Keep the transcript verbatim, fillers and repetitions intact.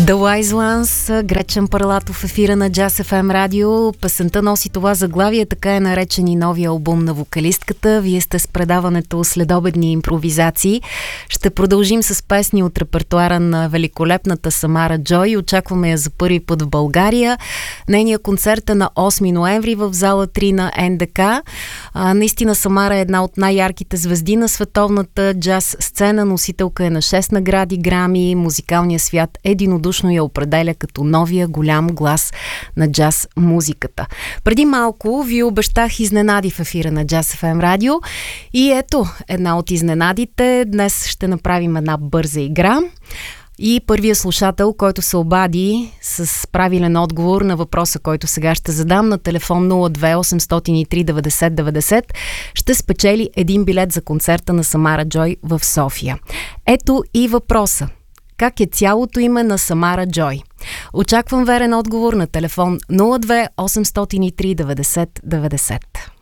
The Wise Ones, Гречен Парлатов в ефира на Джаз Еф Ем радио. Песента носи това заглавие, така е наречен и новия албум на вокалистката. Вие сте с предаването Следобедни импровизации. Ще продължим с песни от репертуара на великолепната Самара Джой. Очакваме я за първи път в България. Нейният концерт е на осми ноември в зала три на Ен Де Ка. А, наистина Самара е една от най-ярките звезди на световната джаз сцена. Носителка е на шест награди Грами. Музикалният свят единодушно я определя като новия голям глас на джаз музиката. Преди малко ви обещах изненади в ефира на Джаз Еф Ем радио и ето една от изненадите. Днес ще направим една бърза игра. И първият слушател, който се обади с правилен отговор на въпроса, който сега ще задам на телефон нула две осемстотин и три деветдесет деветдесет, ще спечели един билет за концерта на Самара Джой в София. Ето и въпроса. Как е цялото име на Самара Джой? Очаквам верен отговор на телефон нула две осемстотин и три деветдесет деветдесет.